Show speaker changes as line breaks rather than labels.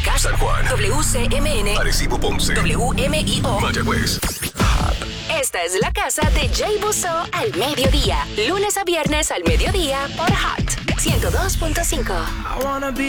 Zacatecas,
San Juan,
WCMN,
Arecibo, Ponce,
WMIO.
Mayagüez.
Esta es la casa de Jay Busso al mediodía. Lunes a viernes al mediodía por Hot 102.5.